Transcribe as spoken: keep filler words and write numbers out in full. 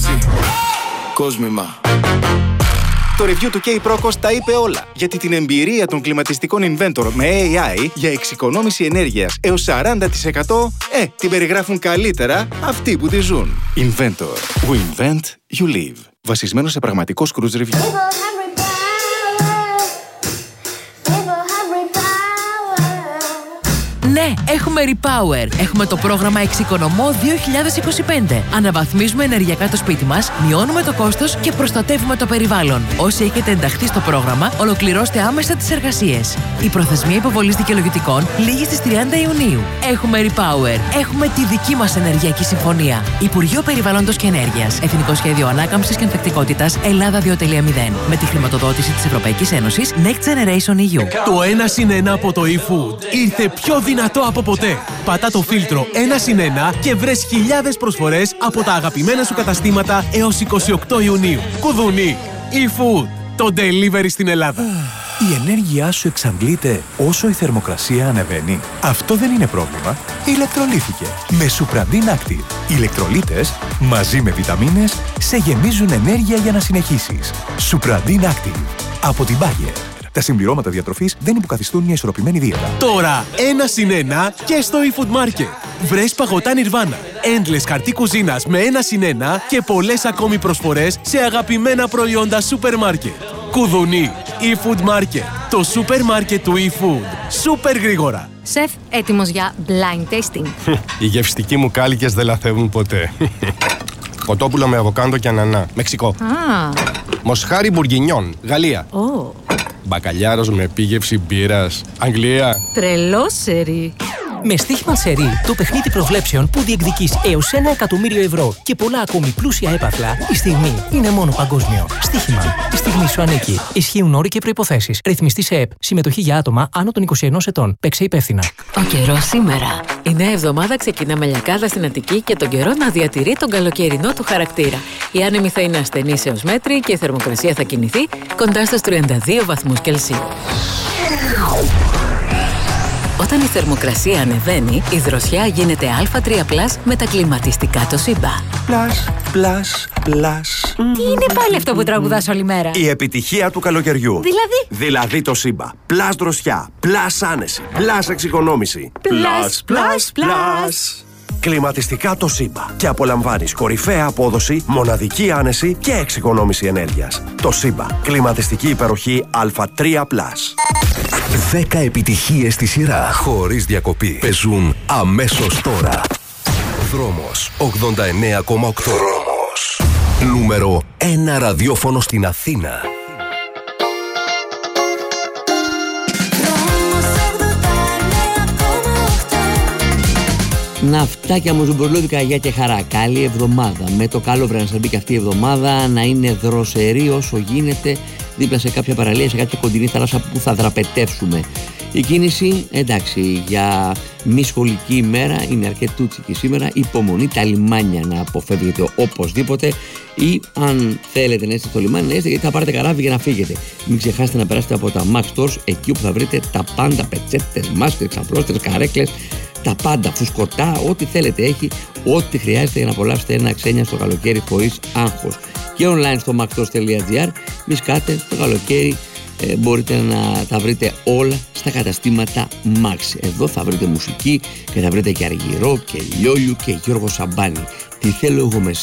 εξοικονόμηση. Κόσμημα. Το review του K-Procos τα είπε όλα, γιατί την εμπειρία των κλιματιστικών Inventor με έι άι για εξοικονόμηση ενέργειας έως σαράντα τοις εκατό, ε, την περιγράφουν καλύτερα αυτοί που τη ζουν. Inventor. We invent, you live. Βασισμένο σε πραγματικό cruise review. Ναι, έχουμε Repower. Έχουμε το πρόγραμμα Εξοικονομώ δύο χιλιάδες είκοσι πέντε. Αναβαθμίζουμε ενεργειακά το σπίτι μας, μειώνουμε το κόστος και προστατεύουμε το περιβάλλον. Όσοι έχετε ενταχθεί στο πρόγραμμα, ολοκληρώστε άμεσα τις εργασίες. Η προθεσμία υποβολής δικαιολογητικών λήγει στις τριάντα Ιουνίου. Έχουμε Repower. Έχουμε τη δική μας ενεργειακή συμφωνία. Υπουργείο Περιβάλλοντος και Ενέργειας. Εθνικό Σχέδιο Ανάκαμψης και Ανθεκτικότητας Ελλάδα δύο κόμμα μηδέν. Με τη χρηματοδότηση της Ευρωπαϊκής Ένωσης Next Generation ι γιου. Το ένα συν ένα από το eFood ήρθε πιο δυνατό από ποτέ. Πατά το φίλτρο ένα συν ένα και βρες χιλιάδες προσφορές από τα αγαπημένα σου καταστήματα έως είκοσι οκτώ Ιουνίου. Κουδουνί. eFood. Το delivery στην Ελλάδα. Η ενέργειά σου εξαντλείται όσο η θερμοκρασία ανεβαίνει. Αυτό δεν είναι πρόβλημα. Ηλεκτρολύθηκε. Με Supradin Active. Οι ηλεκτρολίτες μαζί με βιταμίνες σε γεμίζουν ενέργεια για να συνεχίσεις. Supradin Active. Από την Bayer. Τα συμπληρώματα διατροφής δεν υποκαθιστούν μια ισορροπημένη δίαιτα. Τώρα ένα συν ένα και στο eFood Market. Βρες παγωτά Nirvana, endless χαρτί κουζίνας με ένα συν ένα και πολλές ακόμη προσφορές σε αγαπημένα προϊόντα σούπερ μάρκετ. Κουδουνί. eFood Market. Το σούπερ μάρκετ του eFood. Σούπερ γρήγορα. Σεφ, έτοιμος για blind tasting. Οι γευστικοί μου κάλικες δεν λαθεύουν ποτέ. Κοτόπουλο με αβοκάντο και ανανά. Μεξικό. Ah. Μοσχάρι μπουργκινιόν. Γαλλία. Oh. Μπακαλιάρος με επίγευση μπύρας. Αγγλία. Τρελό σερί. Με στοίχημα σερί, το παιχνίδι προβλέψεων που διεκδικείς έως ένα εκατομμύριο ευρώ και πολλά ακόμη πλούσια έπαθλα, η στιγμή είναι μόνο παγκόσμιο. Στοίχημα. Η στιγμή σου ανήκει. Ισχύουν όροι και προϋποθέσεις. Ρυθμιστή σε ΕΠ. Συμμετοχή για άτομα άνω των είκοσι ενός ετών. Παίξε υπεύθυνα. Ο καιρός σήμερα. Η νέα εβδομάδα ξεκινά με λιακάδα στην Αττική και τον καιρό να διατηρεί τον καλοκαιρινό του χαρακτήρα. Η άνεμη θα είναι ασθενής έως μέτρη και η θερμοκρασία θα κινηθεί κοντά στους τριάντα δύο βαθμούς Κελσίου. Όταν η θερμοκρασία ανεβαίνει, η δροσιά γίνεται α τρία πλας με τα κλιματιστικά το Σύμπα. Πλας, πλας, πλας. Τι είναι πάλι αυτό που τραγουδάς όλη μέρα? Η επιτυχία του καλοκαιριού. Δηλαδή? Δηλαδή το Σύμπα. Πλας δροσιά, πλας άνεση, πλας εξοικονόμηση. Πλας, πλας, πλας. Κλιματιστικά το Σύμπα. Και απολαμβάνεις κορυφαία απόδοση, μοναδική άνεση και εξοικονόμηση ενέργειας. Το Σύμπα. Κλιματιστική υπεροχή α τρία πλας. δέκα επιτυχίες στη σειρά, χωρίς διακοπή. Παίζουν αμέσως τώρα. Δρόμος ογδόντα εννέα κόμμα οκτώ. Δρόμος. Νούμερο ένα ραδιόφωνο στην Αθήνα. Ναυτάκια μου, ζουμπορλούδικα, αγιά και χαρά. Καλή εβδομάδα. Με το καλό πρέπει να σας μπει και αυτή η εβδομάδα, να είναι δροσερή όσο γίνεται, δίπλα σε κάποια παραλία, σε κάποια κοντινή θάλασσα που θα δραπετεύσουμε. Η κίνηση, εντάξει, για μη σχολική ημέρα είναι αρκετούτσικη σήμερα. Υπομονή, τα λιμάνια να αποφεύγετε οπωσδήποτε, ή αν θέλετε να είστε στο λιμάνι, να είστε, γιατί θα πάρετε καράβι για να φύγετε. Μην ξεχάσετε να περάσετε από τα Max Stores, εκεί που θα βρείτε τα πάντα, πετσέτες, μάσκες, ξαπλώστες, καρέκλες, τα πάντα, φουσκωτά, ό,τι θέλετε έχει, ό,τι χρειάζεται για να απολαύσετε ένα ξένια στο καλοκαίρι χωρίς άγχος. Και online στο maxstores τελεία gr, μη σκάτε, το καλοκαίρι ε, μπορείτε να τα βρείτε όλα στα καταστήματα Max. Εδώ θα βρείτε μουσική και θα βρείτε και Αργυρό και Λιόλιου και Γιώργο Σαμπάνη. Τι θέλω εγώ με